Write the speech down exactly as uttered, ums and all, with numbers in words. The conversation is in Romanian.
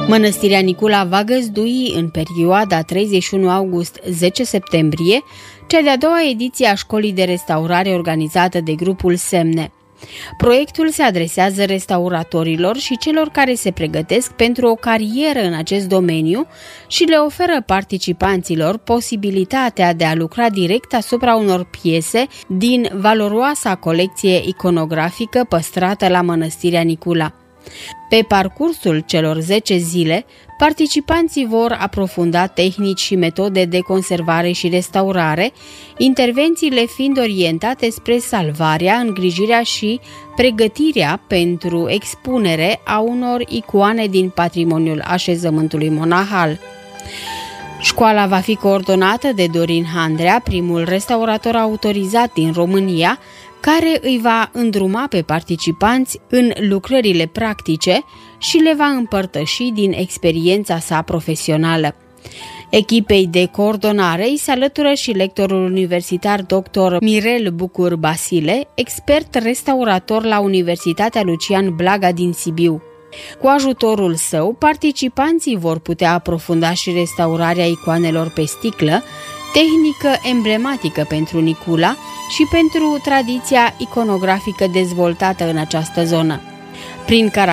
Mănăstirea Nicula va găzdui în perioada treizeci și unu august - zece septembrie cea de-a doua ediție a școlii de restaurare organizată de grupul Semne. Proiectul se adresează restauratorilor și celor care se pregătesc pentru o carieră în acest domeniu și le oferă participanților posibilitatea de a lucra direct asupra unor piese din valoroasa colecție iconografică păstrată la Mănăstirea Nicula. Pe parcursul celor zece zile, participanții vor aprofunda tehnici și metode de conservare și restaurare, intervențiile fiind orientate spre salvarea, îngrijirea și pregătirea pentru expunere a unor icoane din patrimoniul așezământului monahal. Școala va fi coordonată de Dorin Handrea, primul restaurator autorizat din România, care îi va îndruma pe participanți în lucrările practice și le va împărtăși din experiența sa profesională. Echipei de coordonare îi se alătură și lectorul universitar doctor Mirel Bucur Basile, expert restaurator la Universitatea Lucian Blaga din Sibiu. Cu ajutorul său, participanții vor putea aprofunda și restaurarea icoanelor pe sticlă, tehnică emblematică pentru Nicula și pentru tradiția iconografică dezvoltată în această zonă. Prin